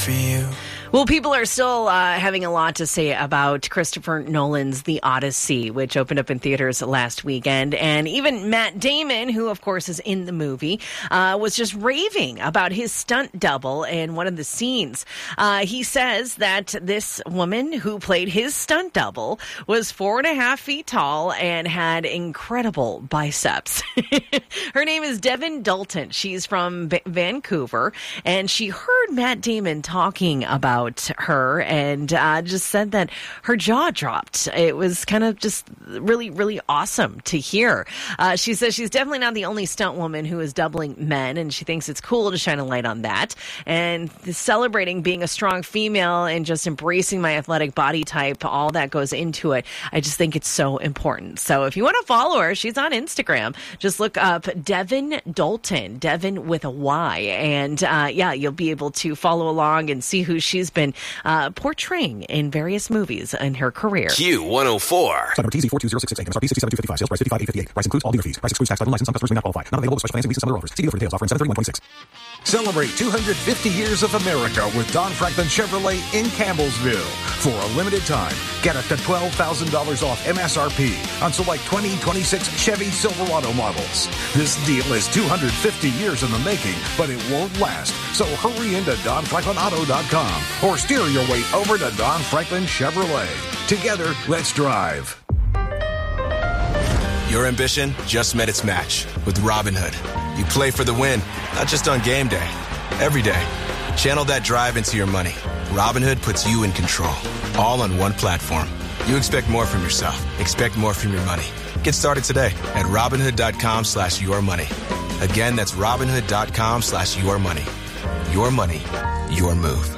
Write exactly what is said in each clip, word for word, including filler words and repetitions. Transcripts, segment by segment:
for you. Well, people are still uh, having a lot to say about Christopher Nolan's The Odyssey, which opened up in theaters last weekend. And even Matt Damon, who, of course, is in the movie, uh, was just raving about his stunt double in one of the scenes. Uh, he says that this woman who played his stunt double was four and a half feet tall and had incredible biceps. Her name is Devin Dalton. She's from B- Vancouver, and she heard Matt Damon talking about her and uh, just said that her jaw dropped. It was kind of just really, really awesome to hear. Uh, she says she's definitely not the only stunt woman who is doubling men, and she thinks it's cool to shine a light on that. And celebrating being a strong female and just embracing my athletic body type, all that goes into it. I just think it's so important. So if you want to follow her, she's on Instagram. Just look up Devin Dalton, Devin with a Y. And uh, yeah, you'll be able to follow along and see who she's been uh, portraying in various movies in her career. Q one oh four. Number T Z four two zero six six eight. M S R P sixty-seven two fifty-five. Sales price fifty-five eight fifty-eight. Price includes all dealer fees. Price excludes tax, title, license. Some customers may not qualify. Not available with special financing, leases, and other offers. See dealer for details. Offer in seven thirty-one twenty-six. Celebrate two hundred fifty years of America with Don Franklin Chevrolet in Campbellsville. For a limited time, get up to twelve thousand dollars off M S R P on select twenty twenty-six Chevy Silverado models. This deal is two hundred fifty years in the making, but it won't last. So hurry into Don Franklin Auto dot com or steer your way over to Don Franklin Chevrolet. Together, let's drive. Your ambition just met its match with Robinhood. You play for the win, not just on game day, every day. Channel that drive into your money. Robinhood puts you in control, all on one platform. You expect more from yourself. Expect more from your money. Get started today at Robinhood.com slash your money. Again, that's Robinhood.com slash your money. Your money, your move.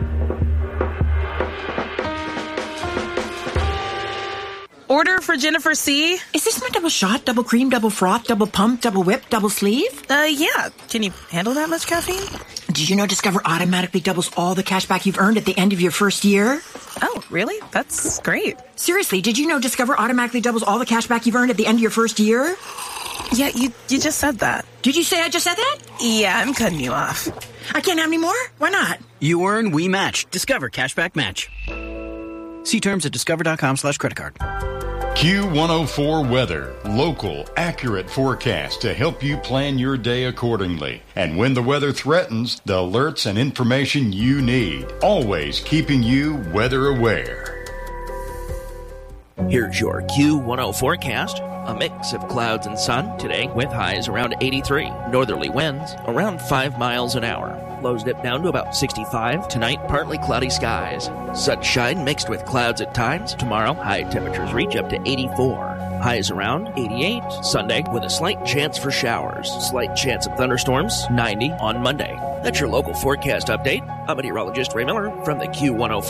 Order for Jennifer C. Is this my double shot, double cream, double froth, double pump, double whip, double sleeve? Uh, yeah. Can you handle that much caffeine? Did you know Discover automatically doubles all the cash back you've earned at the end of your first year? Oh, really? That's great. Seriously, did you know Discover automatically doubles all the cash back you've earned at the end of your first year? Yeah, you, you just said that. Did you say I just said that? Yeah, I'm cutting you off. I can't have any more? Why not? You earn, we match. Discover Cashback Match. See terms at discover.com slash credit card. Q one oh four Weather. Local, accurate forecast to help you plan your day accordingly. And when the weather threatens, the alerts and information you need. Always keeping you weather aware. Here's your Q one oh forecast. A mix of clouds and sun today with highs around eighty-three. Northerly winds around five miles an hour. Lows dip down to about sixty-five. Tonight, partly cloudy skies. Sunshine mixed with clouds at times. Tomorrow, high temperatures reach up to eighty-four. Highs around eighty-eight. Sunday, with a slight chance for showers. Slight chance of thunderstorms. ninety on Monday. That's your local forecast update. I'm meteorologist Ray Miller from the Q one oh four